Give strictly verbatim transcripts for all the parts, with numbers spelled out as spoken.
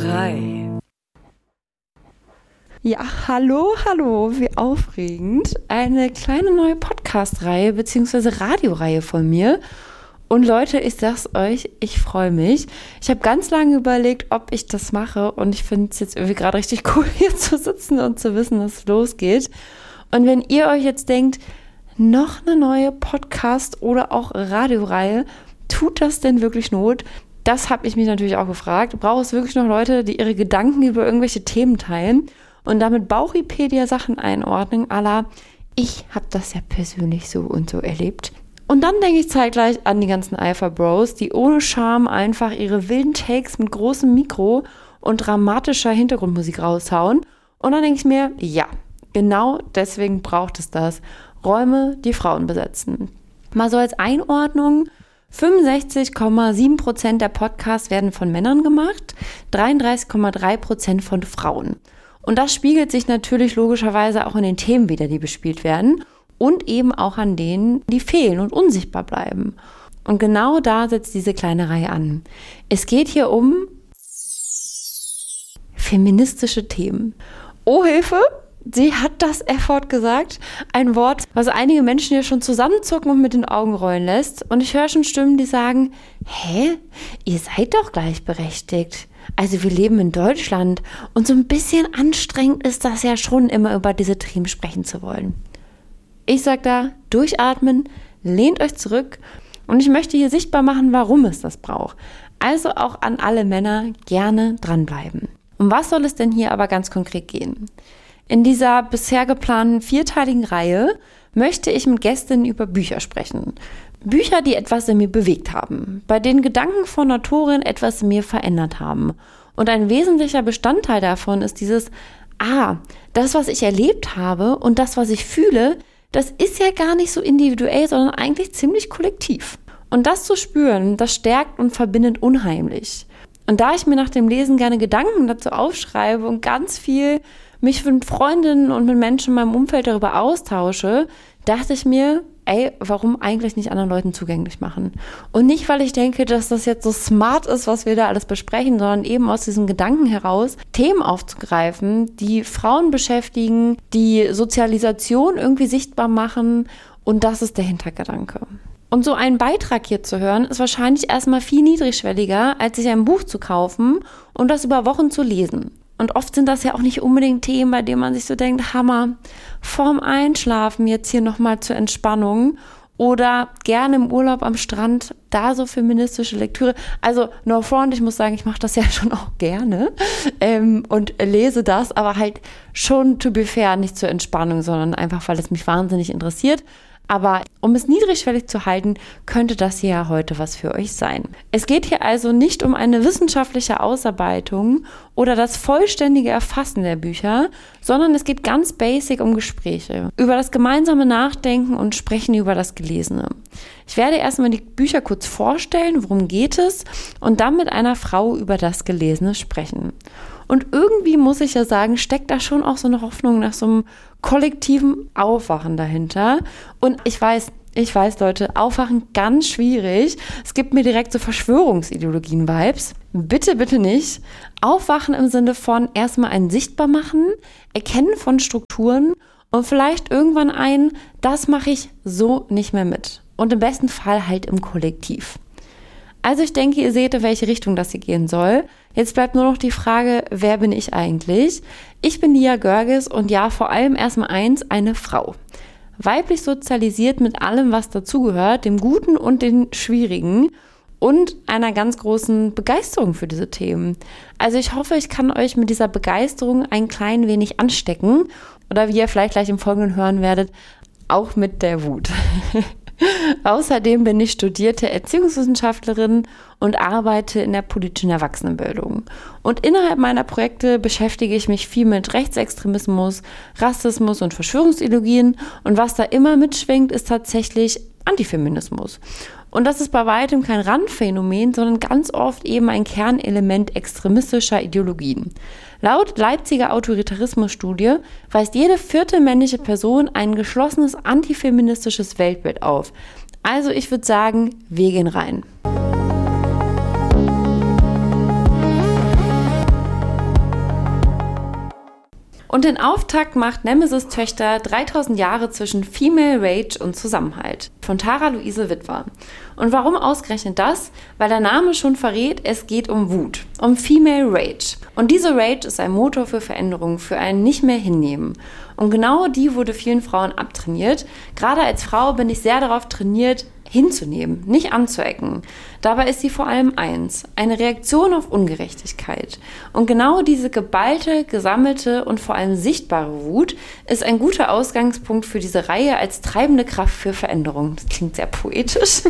Frei. Ja, hallo, hallo, wie aufregend. Eine kleine neue Podcast-Reihe bzw. Radioreihe von mir. Und Leute, ich sag's euch, ich freue mich. Ich habe ganz lange überlegt, ob ich das mache und ich finde es jetzt irgendwie gerade richtig cool, hier zu sitzen und zu wissen, dass es losgeht. Und wenn ihr euch jetzt denkt, noch eine neue Podcast- oder auch Radioreihe, tut das denn wirklich Not? Das habe ich mich natürlich auch gefragt. Braucht es wirklich noch Leute, die ihre Gedanken über irgendwelche Themen teilen und damit Bauchipedia Sachen einordnen, à la, ich habe das ja persönlich so und so erlebt. Und dann denke ich zeitgleich an die ganzen Alpha-Bros, die ohne Scham einfach ihre wilden Takes mit großem Mikro und dramatischer Hintergrundmusik raushauen. Und dann denke ich mir, ja, genau deswegen braucht es das. Räume, die Frauen besetzen. Mal so als Einordnung, fünfundsechzig Komma sieben Prozent der Podcasts werden von Männern gemacht, dreiunddreißig Komma drei Prozent von Frauen. Und das spiegelt sich natürlich logischerweise auch in den Themen wieder, die bespielt werden und eben auch an denen, die fehlen und unsichtbar bleiben. Und genau da setzt diese kleine Reihe an. Es geht hier um feministische Themen. Oh Hilfe! Sie hat das F-Wort gesagt, ein Wort, was einige Menschen hier schon zusammenzucken und mit den Augen rollen lässt. Und ich höre schon Stimmen, die sagen, hä, ihr seid doch gleichberechtigt. Also wir leben in Deutschland und so ein bisschen anstrengend ist das ja schon, immer über diese Themen sprechen zu wollen. Ich sage da, durchatmen, lehnt euch zurück und ich möchte hier sichtbar machen, warum es das braucht. Also auch an alle Männer gerne dranbleiben. Um was soll es denn hier aber ganz konkret gehen? In dieser bisher geplanten vierteiligen Reihe möchte ich mit Gästinnen über Bücher sprechen. Bücher, die etwas in mir bewegt haben, bei denen Gedanken von Autoren etwas in mir verändert haben. Und ein wesentlicher Bestandteil davon ist dieses, ah, das, was ich erlebt habe und das, was ich fühle, das ist ja gar nicht so individuell, sondern eigentlich ziemlich kollektiv. Und das zu spüren, das stärkt und verbindet unheimlich. Und da ich mir nach dem Lesen gerne Gedanken dazu aufschreibe und ganz viel mich mit Freundinnen und mit Menschen in meinem Umfeld darüber austausche, dachte ich mir, ey, warum eigentlich nicht anderen Leuten zugänglich machen? Und nicht, weil ich denke, dass das jetzt so smart ist, was wir da alles besprechen, sondern eben aus diesen Gedanken heraus, Themen aufzugreifen, die Frauen beschäftigen, die Sozialisation irgendwie sichtbar machen. Und das ist der Hintergedanke. Und so einen Beitrag hier zu hören, ist wahrscheinlich erstmal viel niedrigschwelliger, als sich ein Buch zu kaufen und das über Wochen zu lesen. Und oft sind das ja auch nicht unbedingt Themen, bei denen man sich so denkt, Hammer, vorm Einschlafen jetzt hier nochmal zur Entspannung oder gerne im Urlaub am Strand, da so feministische Lektüre. Also no front, ich muss sagen, ich mache das ja schon auch gerne ähm, und lese das, aber halt schon to be fair, nicht zur Entspannung, sondern einfach, weil es mich wahnsinnig interessiert. Aber um es niedrigschwellig zu halten, könnte das hier ja heute was für euch sein. Es geht hier also nicht um eine wissenschaftliche Ausarbeitung oder das vollständige Erfassen der Bücher, sondern es geht ganz basic um Gespräche, über das gemeinsame Nachdenken und Sprechen über das Gelesene. Ich werde erstmal die Bücher kurz vorstellen, worum geht es, und dann mit einer Frau über das Gelesene sprechen. Und irgendwie muss ich ja sagen, steckt da schon auch so eine Hoffnung nach so einem kollektiven Aufwachen dahinter. Und ich weiß, ich weiß, Leute, Aufwachen ganz schwierig. Es gibt mir direkt so Verschwörungsideologien-Vibes. Bitte, bitte nicht. Aufwachen im Sinne von erstmal ein Sichtbarmachen, Erkennen von Strukturen und vielleicht irgendwann ein, das mache ich so nicht mehr mit. Und im besten Fall halt im Kollektiv. Also ich denke, ihr seht, in welche Richtung das hier gehen soll. Jetzt bleibt nur noch die Frage, wer bin ich eigentlich? Ich bin Lia Görges und ja, vor allem erstmal eins, eine Frau. Weiblich sozialisiert mit allem, was dazugehört, dem Guten und den Schwierigen und einer ganz großen Begeisterung für diese Themen. Also ich hoffe, ich kann euch mit dieser Begeisterung ein klein wenig anstecken oder wie ihr vielleicht gleich im Folgenden hören werdet, auch mit der Wut. Außerdem bin ich studierte Erziehungswissenschaftlerin und arbeite in der politischen Erwachsenenbildung. Und innerhalb meiner Projekte beschäftige ich mich viel mit Rechtsextremismus, Rassismus und Verschwörungsideologien. Und was da immer mitschwingt, ist tatsächlich Antifeminismus. Und das ist bei weitem kein Randphänomen, sondern ganz oft eben ein Kernelement extremistischer Ideologien. Laut Leipziger Autoritarismusstudie weist jede vierte männliche Person ein geschlossenes antifeministisches Weltbild auf. Also ich würde sagen, wir gehen rein. Und den Auftakt macht Nemesis Töchter dreitausend Jahre zwischen Female Rage und Zusammenhalt von Tara Luise Witwer. Und warum ausgerechnet das? Weil der Name schon verrät, es geht um Wut, um Female Rage. Und diese Rage ist ein Motor für Veränderung, für ein Nicht-mehr-Hinnehmen. Und genau die wurde vielen Frauen abtrainiert. Gerade als Frau bin ich sehr darauf trainiert, hinzunehmen, nicht anzuecken. Dabei ist sie vor allem eins, eine Reaktion auf Ungerechtigkeit. Und genau diese geballte, gesammelte und vor allem sichtbare Wut ist ein guter Ausgangspunkt für diese Reihe als treibende Kraft für Veränderung. Das klingt sehr poetisch.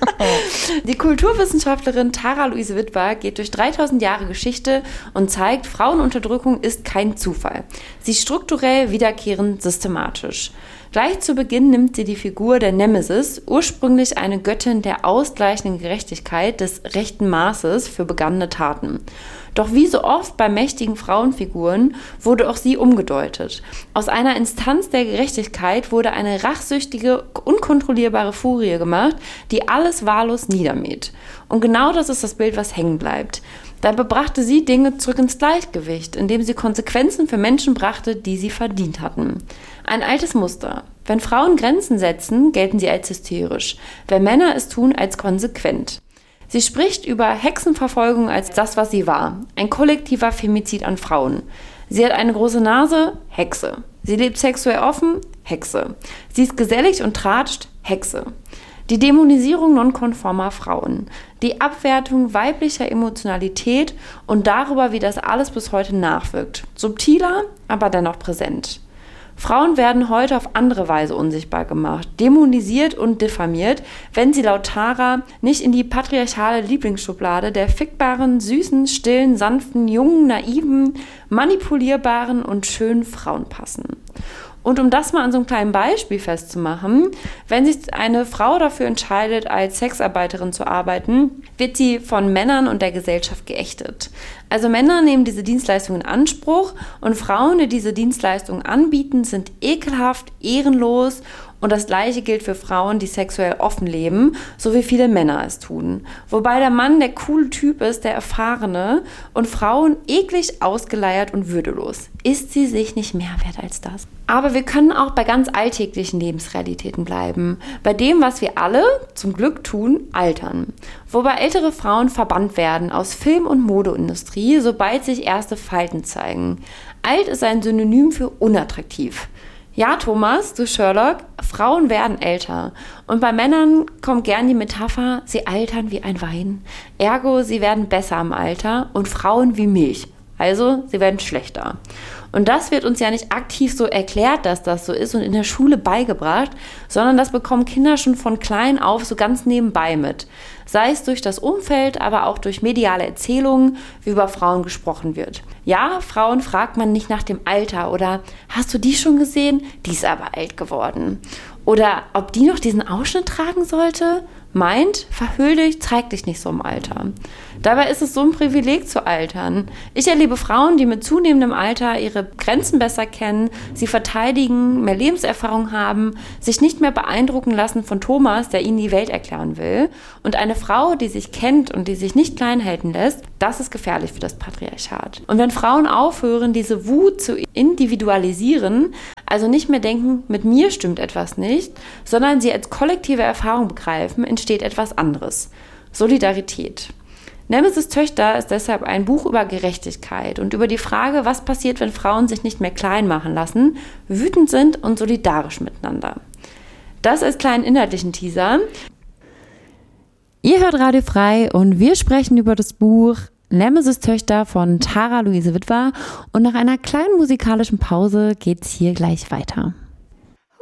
Die Kulturwissenschaftlerin Tara Luise Witwer geht durch dreitausend Jahre Geschichte und zeigt, Frauenunterdrückung ist kein Zufall. Sie ist strukturell, wiederkehrend, systematisch. Gleich zu Beginn nimmt sie die Figur der Nemesis, ursprünglich eine Göttin der ausgleichenden Gerechtigkeit, des rechten Maßes für begangene Taten. Doch wie so oft bei mächtigen Frauenfiguren wurde auch sie umgedeutet. Aus einer Instanz der Gerechtigkeit wurde eine rachsüchtige, unkontrollierbare Furie gemacht, die alles wahllos niedermäht. Und genau das ist das Bild, was hängen bleibt. Dabei brachte sie Dinge zurück ins Gleichgewicht, indem sie Konsequenzen für Menschen brachte, die sie verdient hatten. Ein altes Muster. Wenn Frauen Grenzen setzen, gelten sie als hysterisch. Wenn Männer es tun, als konsequent. Sie spricht über Hexenverfolgung als das, was sie war. Ein kollektiver Femizid an Frauen. Sie hat eine große Nase, Hexe. Sie lebt sexuell offen, Hexe. Sie ist gesellig und tratscht, Hexe. Die Dämonisierung nonkonformer Frauen, die Abwertung weiblicher Emotionalität und darüber, wie das alles bis heute nachwirkt. Subtiler, aber dennoch präsent. Frauen werden heute auf andere Weise unsichtbar gemacht, dämonisiert und diffamiert, wenn sie laut Tara nicht in die patriarchale Lieblingsschublade der fickbaren, süßen, stillen, sanften, jungen, naiven, manipulierbaren und schönen Frauen passen. Und um das mal an so einem kleinen Beispiel festzumachen, wenn sich eine Frau dafür entscheidet, als Sexarbeiterin zu arbeiten, wird sie von Männern und der Gesellschaft geächtet. Also Männer nehmen diese Dienstleistung in Anspruch und Frauen, die diese Dienstleistung anbieten, sind ekelhaft, ehrenlos. Und das Gleiche gilt für Frauen, die sexuell offen leben, so wie viele Männer es tun. Wobei der Mann der coole Typ ist, der Erfahrene und Frauen eklig ausgeleiert und würdelos. Ist sie sich nicht mehr wert als das? Aber wir können auch bei ganz alltäglichen Lebensrealitäten bleiben. Bei dem, was wir alle zum Glück tun, altern. Wobei ältere Frauen verbannt werden aus Film- und Modeindustrie, sobald sich erste Falten zeigen. Alt ist ein Synonym für unattraktiv. Ja, Thomas, du Sherlock, Frauen werden älter. Und bei Männern kommt gern die Metapher, sie altern wie ein Wein. Ergo, sie werden besser im Alter und Frauen wie Milch. Also, sie werden schlechter. Und das wird uns ja nicht aktiv so erklärt, dass das so ist und in der Schule beigebracht, sondern das bekommen Kinder schon von klein auf so ganz nebenbei mit. Sei es durch das Umfeld, aber auch durch mediale Erzählungen, wie über Frauen gesprochen wird. Ja, Frauen fragt man nicht nach dem Alter oder hast du die schon gesehen? Die ist aber alt geworden. Oder ob die noch diesen Ausschnitt tragen sollte? Meint, verhüll dich, zeig dich nicht so im Alter. Dabei ist es so ein Privileg zu altern. Ich erlebe Frauen, die mit zunehmendem Alter ihre Grenzen besser kennen, sie verteidigen, mehr Lebenserfahrung haben, sich nicht mehr beeindrucken lassen von Thomas, der ihnen die Welt erklären will. Und eine Frau, die sich kennt und die sich nicht klein halten lässt, das ist gefährlich für das Patriarchat. Und wenn Frauen aufhören, diese Wut zu individualisieren, also nicht mehr denken, mit mir stimmt etwas nicht, sondern sie als kollektive Erfahrung begreifen, entsteht etwas anderes. Solidarität. Nemesis Töchter ist deshalb ein Buch über Gerechtigkeit und über die Frage, was passiert, wenn Frauen sich nicht mehr klein machen lassen, wütend sind und solidarisch miteinander. Das als kleinen inhaltlichen Teaser. Ihr hört Radio Frei und wir sprechen über das Buch Nemesis Töchter von Tara Luise Witwer und nach einer kleinen musikalischen Pause geht's hier gleich weiter.